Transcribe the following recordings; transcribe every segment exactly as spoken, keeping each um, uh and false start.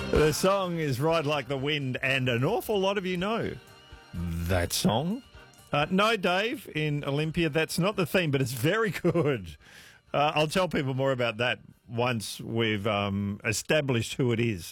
The song is Ride Like the Wind, and an awful lot of you know that song. Uh, no, Dave, in Olympia, that's not the theme, but it's very good. Uh, I'll tell people more about that once we've um, established who it is.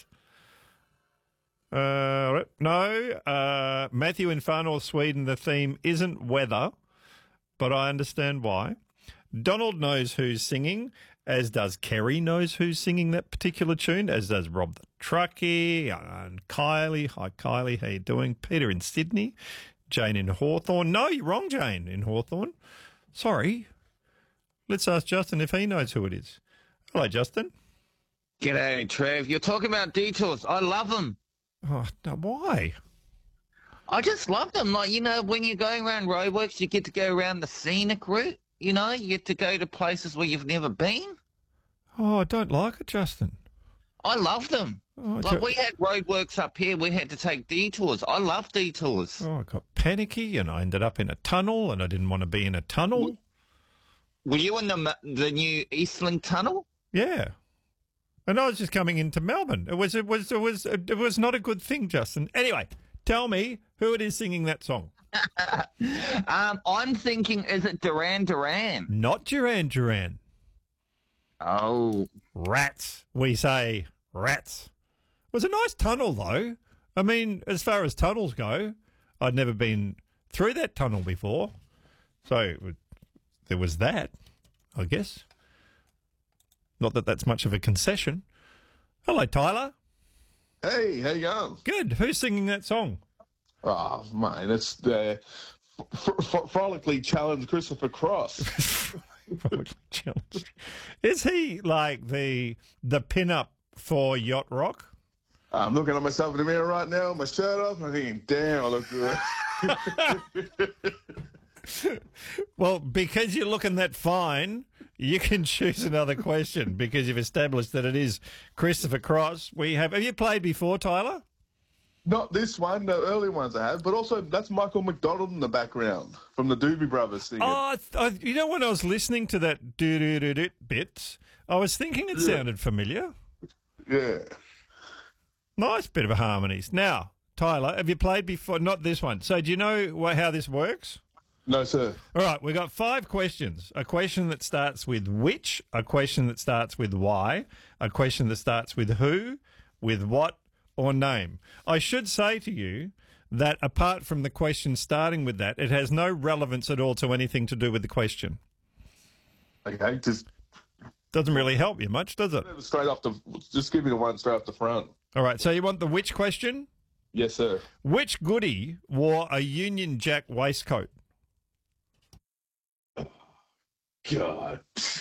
Uh, no, uh, Matthew in Far North Sweden, the theme isn't weather, but I understand why. Donald knows who's singing, as does Kerry knows who's singing that particular tune, as does Rob the Truckee, and Kylie. Hi, Kylie, how you doing? Peter in Sydney, Jane in Hawthorne. No, you're wrong, Jane in Hawthorne. Sorry. Let's ask Justin if he knows who it is. Hello, Justin. G'day, Trev. You're talking about detours. I love them. Oh, no, why? I just love them. Like, you know, when you're going around roadworks, you get to go around the scenic route. You know, you get to go to places where you've never been. Oh, I don't like it, Justin. I love them. Oh, like, we had roadworks up here. We had to take detours. I love detours. Oh, I got panicky and I ended up in a tunnel and I didn't want to be in a tunnel. Were you in the the new Eastlink Tunnel? Yeah. And I was just coming into Melbourne. It was it was it was it was not a good thing, Justin. Anyway, tell me who it is singing that song. um, I'm thinking, is it Duran Duran? Not Duran Duran. Oh, Rats. We say rats. It was a nice tunnel, though. I mean, as far as tunnels go, I'd never been through that tunnel before, so there was that, I guess. Not that that's much of a concession. Hello, Tyler. Hey, how you going? Good. Who's singing that song? Oh, mate, it's the fr- fr- Frolically Challenged Christopher Cross. Frolically Challenged. Is he like the the pin-up for Yacht Rock? I'm looking at myself in the mirror right now, my shirt off, and I'm thinking, damn, I look good. Well, because you're looking that fine, you can choose another question because you've established that it is Christopher Cross. We have. Have you played before, Tyler? Not this one, the early ones I have, but also that's Michael McDonald in the background from the Doobie Brothers singing. Oh, I, I, you know, when I was listening to that do-do-do-do bit, I was thinking it sounded familiar. Yeah. Nice bit of harmonies. Now, Tyler, have you played before? Not this one. So do you know wh- how this works? No, sir. All right, we've got five questions. A question that starts with which, a question that starts with why, a question that starts with who, with what, or name. I should say to you that apart from the question starting with that, it has no relevance at all to anything to do with the question. Okay, just Doesn't really help you much, does it? straight off the, just give me the one straight off the front. All right, so you want the which question? Yes, sir. Which goody wore a Union Jack waistcoat? God.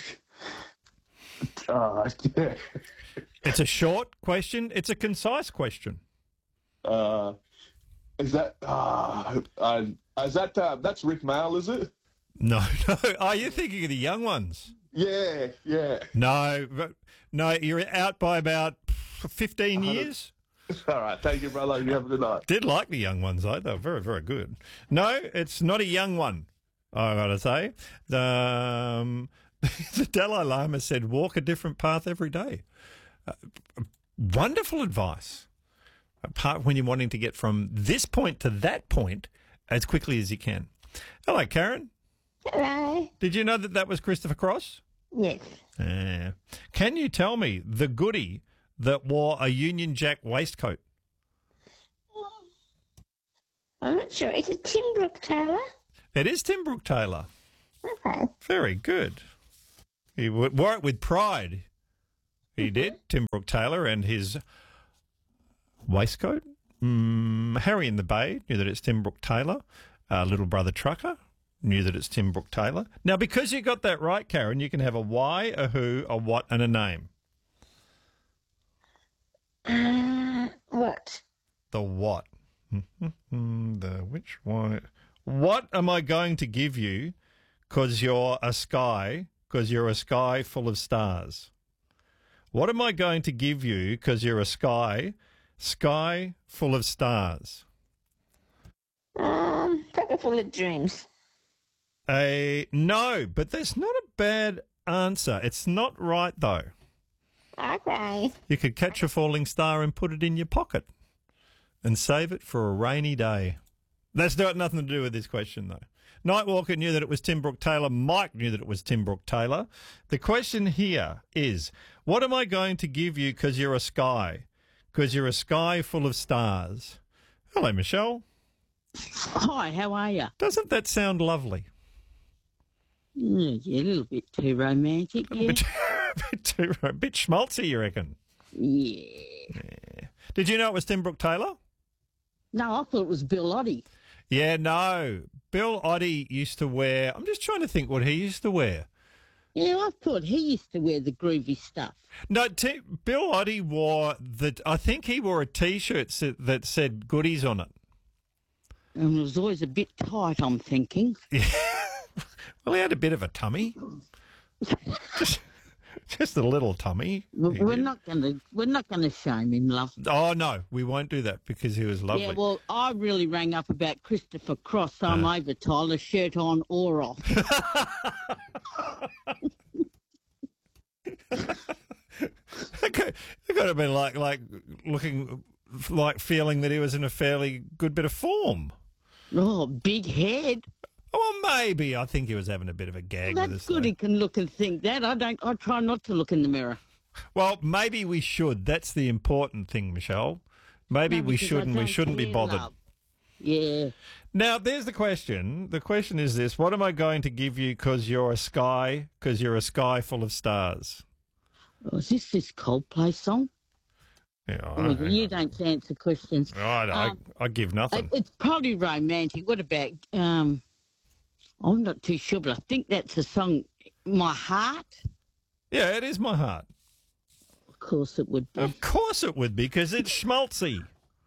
Uh, yeah. It's a short question. It's a concise question. Uh, is that, uh, uh, is that, uh, that's Rick Mail, is it? No, no. Are you thinking of the young ones? Yeah, yeah. No, but- no. You're out by about fifteen years. All right, thank you, brother. You have a good night. Did like the young ones, though. They were very, very good. No, it's not a young one, I gotta say. The, um, the Dalai Lama said, walk a different path every day. Uh, wonderful advice. Apart when you're wanting to get from this point to that point as quickly as you can. Hello, Karen. Hello. Did you know that that was Christopher Cross? Yes. Uh, can you tell me the goody that wore a Union Jack waistcoat? I'm not sure. Is it Tim Brooke Taylor? It is Tim Brooke Taylor. Okay. Very good. He w- wore it with pride. He did, Tim Brooke Taylor, and his waistcoat. Mm, Harry in the Bay knew that it's Tim Brooke Taylor. Uh, Little Brother Trucker knew that it's Tim Brooke Taylor. Now, because you got that right, Karen, you can have a why, a who, a what, and a name. Uh, what? The what? The which one? What am I going to give you because you're a sky, because you're a sky full of stars? What am I going to give you because you're a sky, sky full of stars? Um, probably full of dreams. A no, but that's not a bad answer. It's not right though. Okay. You could catch a falling star and put it in your pocket and save it for a rainy day. That's got nothing to do with this question, though. Nightwalker knew that it was Tim Brooke Taylor. Mike knew that it was Tim Brooke Taylor. The question here is, what am I going to give you because you're a sky? Because you're a sky full of stars. Hello, Michelle. Hi, how are you? Doesn't that sound lovely? Yeah, yeah, a little bit too romantic, A yeah. bit, a bit too, a bit schmaltzy, you reckon? Yeah. Did you know it was Tim Brooke Taylor? No, I thought it was Bill Oddie. Yeah, no. Bill Oddie used to wear... I'm just trying to think what he used to wear. Yeah, I thought he used to wear the groovy stuff. No, t- Bill Oddie wore... the. I think he wore a T-shirt sa- that said goodies on it. And it was always a bit tight, I'm thinking. Yeah. Well, he had a bit of a tummy. just, just a little tummy. We're He we're did. not going to we're not going to shame him, love. Oh, no, we won't do that because he was lovely. Yeah, well, I really rang up about Christopher Cross, so I'm Uh. over, Tyler, shirt on or off. It could, it could have been like, like looking, like feeling that he was in a fairly good bit of form. Oh, big head. Oh, well, maybe. I think he was having a bit of a gag with That's us. good. though. He can look and think that. I don't. I try not to look in the mirror. Well, maybe we should. That's the important thing, Michelle. Maybe No, we because I shouldn't. We don't shouldn't be care, bothered. love. Yeah. Now, there's the question. The question is this: what am I going to give you because you're a sky? Because you're a sky full of stars. Oh, is this this Coldplay song? Yeah, I, Oh, you don't answer questions. I, I, Um, I give nothing. It- It's probably romantic. What about? Um, I'm not too sure, but I think that's a song. My Heart. Yeah, it is my heart. Of course, it would be. Of course it would be, because it's schmaltzy.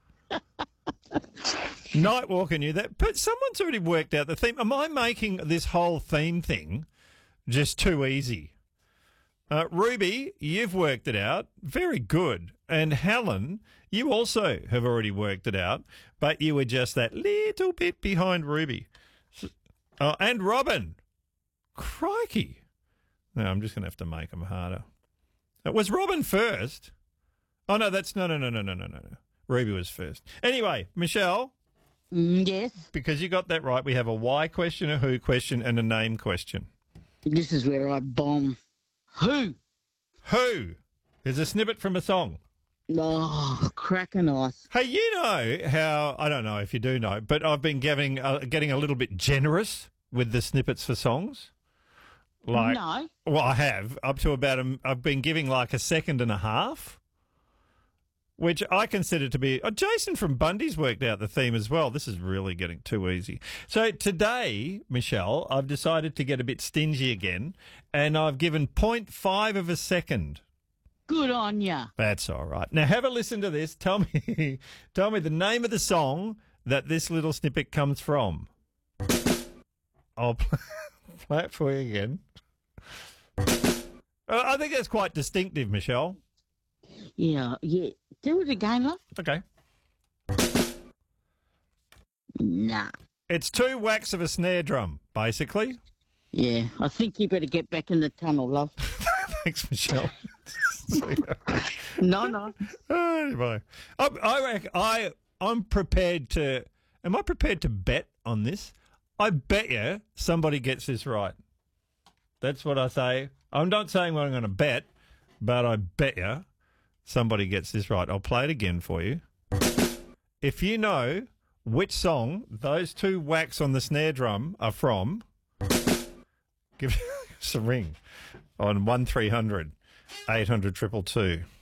Nightwalker knew that, but someone's already worked out the theme. Am I making this whole theme thing just too easy? Uh, Ruby, you've worked it out. Very good. And Helen, you also have already worked it out, but you were just that little bit behind Ruby. S- Oh, and Robin. Crikey. No, I'm just going to have to make them harder. Uh, Was Robin first? Oh, no, that's... No, no, no, no, no, no, no. no. Ruby was first. Anyway, Michelle, Mm, yes. because you got that right, we have a why question, a who question, and a name question. This is where I bomb. Who? Who? Here's a snippet from a song. Oh, cracking ice. Hey, you know how... I don't know if you do know, but I've been getting, uh, getting a little bit generous with the snippets for songs. Like, No. Well, I have, up to about... A, I've been giving like a second and a half, which I consider to be... Oh, Jason from Bundy's worked out the theme as well. This is really getting too easy. So today, Michelle, I've decided to get a bit stingy again, and I've given zero point five of a second. Good on ya. That's all right. Now have a listen to this. Tell me, tell me the name of the song that this little snippet comes from. I'll play, play it for you again. Uh, I think that's quite distinctive, Michelle. Yeah, yeah. Do it again, love. Okay. Nah. It's two whacks of a snare drum, basically. Yeah, I think you better get back in the tunnel, love. Thanks, Michelle. No, no. Anyway, I, I reckon I I'm prepared to. Am I prepared to bet on this? I bet you somebody gets this right. That's what I say. I'm not saying what I'm going to bet, but I bet you somebody gets this right. I'll play it again for you. If you know which song those two whacks on the snare drum are from, give us a ring on one three hundred eight hundred two two two.